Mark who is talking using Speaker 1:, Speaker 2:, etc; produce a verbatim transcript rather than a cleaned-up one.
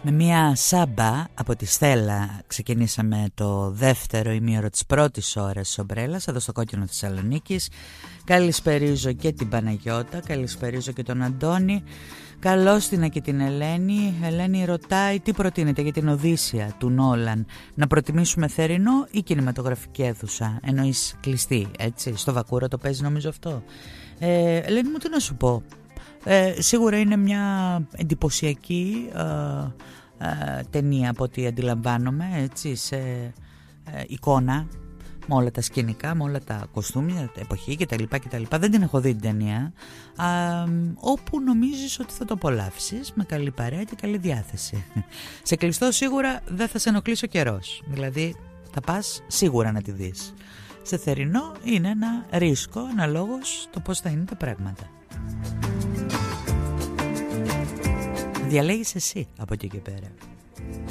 Speaker 1: Με μια σάμπα από τη Στέλλα ξεκινήσαμε το δεύτερο ημίωρο της πρώτης ώρας της Ομπρέλας εδώ στο Κόκκινο Θεσσαλονίκης. Καλησπερίζω και την Παναγιώτα, καλησπερίζω και τον Αντώνη. Καλώς την και την Ελένη. Ελένη ρωτάει τι προτείνεται για την Οδύσσεια του Νόλαν. Να προτιμήσουμε θερινό ή κινηματογραφική αίθουσα? Εννοείς κλειστή, έτσι? Στο Βακούρο το παίζει νομίζω αυτό. ε, Ελένη μου, τι να σου πω. Ε, σίγουρα είναι μια εντυπωσιακή ε, ε, ταινία από ό,τι αντιλαμβάνομαι, έτσι, σε ε, εικόνα, με όλα τα σκηνικά, με όλα τα κοστούμια, τα εποχή κτλ, κτλ. Δεν την έχω δει την ταινία, α, όπου νομίζεις ότι θα το απολαύσεις με καλή παρέα και καλή διάθεση. Σε κλειστό σίγουρα δεν θα σε ενοχλήσει ο καιρός, δηλαδή θα πας σίγουρα να τη δεις. Σε θερινό είναι ένα ρίσκο, αναλόγως το πώς θα είναι τα πράγματα. Διαλέγεις εσύ από εκεί και πέρα.